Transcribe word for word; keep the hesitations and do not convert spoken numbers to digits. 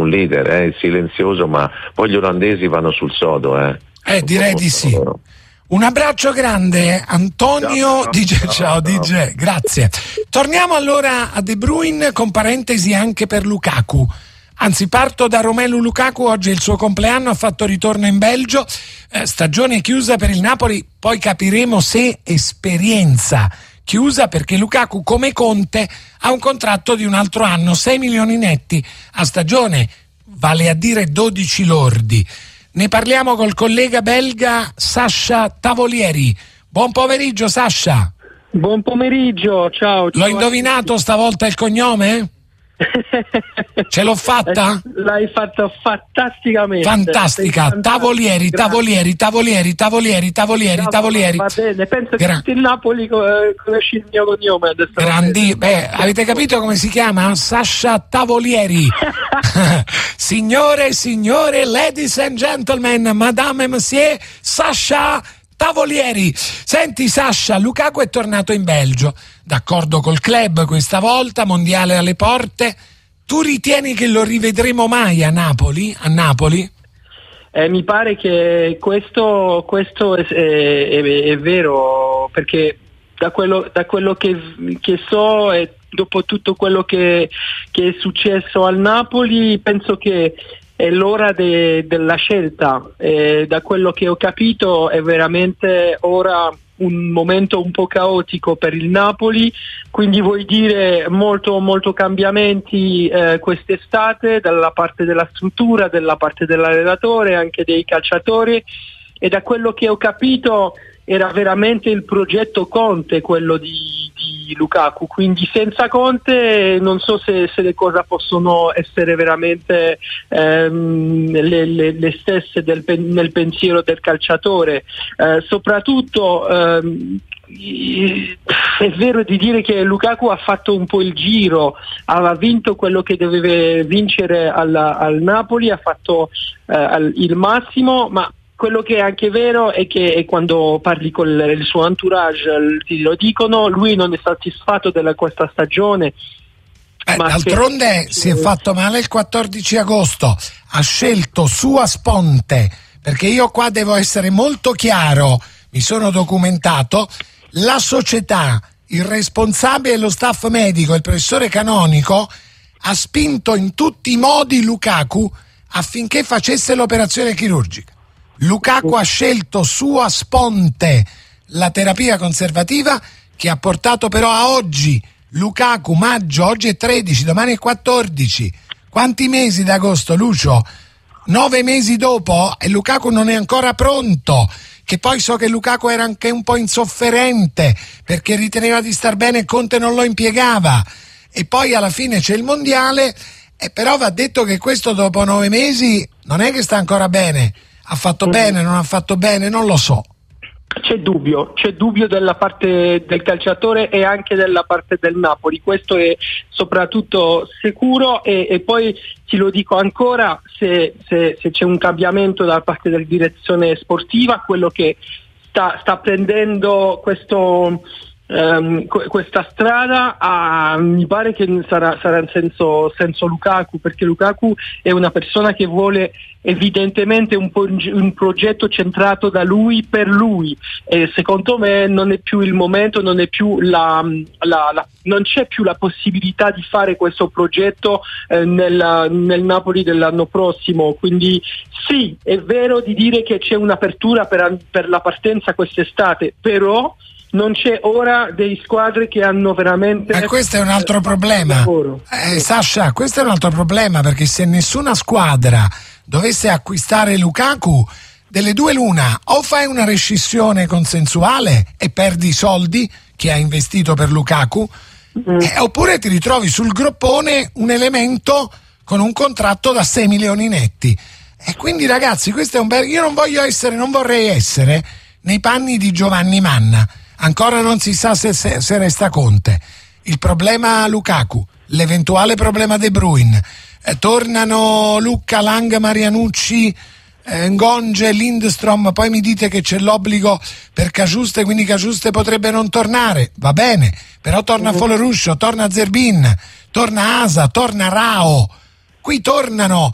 un leader, eh, silenzioso, ma poi gli olandesi vanno sul sodo. Eh, eh direi di sì. Loro. Un abbraccio grande, Antonio ciao, D J. Ciao, ciao D J, grazie. Torniamo allora a De Bruyne, con parentesi anche per Lukaku. Anzi, parto da Romelu Lukaku, oggi è il suo compleanno, ha fatto ritorno in Belgio, eh, stagione chiusa per il Napoli, poi capiremo se esperienza chiusa, perché Lukaku, come Conte, ha un contratto di un altro anno, sei milioni netti a stagione, vale a dire dodici lordi. Ne parliamo col collega belga Sasha Tavolieri. Buon pomeriggio, Sasha. Buon pomeriggio, ciao. L'ho indovinato stavolta il cognome? Ce l'ho fatta? L'hai fatta fantasticamente. Fantastica. Tavolieri, Tavolieri, Tavolieri, Tavolieri, Tavolieri, no, Tavolieri. Va bene, penso Gra- che tutti il Napoli conosci il mio cognome adesso. Grandi, beh, avete capito come si chiama? Sasha Tavolieri. Signore e signore, ladies and gentlemen, madame et monsieur, Sasha Tavolieri. Senti Sasha, Lukaku è tornato in Belgio, d'accordo col club questa volta, mondiale alle porte. Tu ritieni che lo rivedremo mai a Napoli? A Napoli? Eh, mi pare che questo, questo è, è, è vero, perché da quello, da quello che, che so e dopo tutto quello che, che è successo al Napoli, penso che è l'ora de, della scelta. Eh, da quello che ho capito è veramente ora un momento un po' caotico per il Napoli, quindi vuol dire molto molto cambiamenti eh, quest'estate dalla parte della struttura, dalla parte dell'allenatore, anche dei calciatori, e da quello che ho capito era veramente il progetto Conte quello di, di Lukaku, quindi senza Conte non so se, se le cose possono essere veramente ehm, le, le, le stesse del, nel pensiero del calciatore. Eh, soprattutto ehm, è vero di dire che Lukaku ha fatto un po' il giro, aveva vinto quello che doveva vincere al, al Napoli, ha fatto eh, il massimo, ma quello che è anche vero è che quando parli con il suo entourage ti lo dicono, lui non è soddisfatto della questa stagione. Eh, d'altronde che... si è fatto male il quattordici agosto, ha scelto Sua Sponte, perché io qua devo essere molto chiaro, mi sono documentato, la società, il responsabile dello staff medico, il professore Canonico, ha spinto in tutti i modi Lukaku affinché facesse l'operazione chirurgica. Lukaku ha scelto Sua Sponte, la terapia conservativa, che ha portato però a oggi. Lukaku, maggio, oggi è tredici, domani è quattordici. Quanti mesi d'agosto, Lucio? Nove mesi dopo e Lukaku non è ancora pronto. Che poi so che Lukaku era anche un po' insofferente perché riteneva di star bene e Conte non lo impiegava. E poi alla fine c'è il mondiale, e però va detto che questo dopo nove mesi non è che sta ancora bene. Ha fatto mm. bene, non ha fatto bene, non lo so. C'è dubbio, c'è dubbio della parte del calciatore e anche della parte del Napoli, questo è soprattutto sicuro, e, e poi ti lo dico ancora, se, se, se c'è un cambiamento da parte della direzione sportiva, quello che sta, sta prendendo questo... Um, questa strada uh, mi pare che sarà, sarà in senso, senso Lukaku, perché Lukaku è una persona che vuole evidentemente un, po- un progetto centrato da lui per lui, e secondo me non è più il momento, non è più la, la, la non c'è più la possibilità di fare questo progetto eh, nel, nel Napoli dell'anno prossimo, quindi sì, è vero di dire che c'è un'apertura per, per la partenza quest'estate, però non c'è ora dei squadre che hanno veramente... Ma questo è un altro problema. Eh, Sasha, questo è un altro problema, perché se nessuna squadra dovesse acquistare Lukaku, delle due l'una, o fai una rescissione consensuale e perdi i soldi che hai investito per Lukaku, mm. eh, oppure ti ritrovi sul groppone un elemento con un contratto da sei milioni netti. E quindi ragazzi, questo è un bel... Io non voglio essere, non vorrei essere nei panni di Giovanni Manna. Ancora non si sa se, se, se resta Conte. Il problema Lukaku, l'eventuale problema De Bruyne. Eh, tornano Lucca, Lang, Marianucci, eh, Ngonge, Lindstrom. Poi mi dite che c'è l'obbligo per Cagiuste, quindi Cagiuste potrebbe non tornare. Va bene, però torna Foloruscio, torna Zerbin, torna Asa, torna Rao. Qui tornano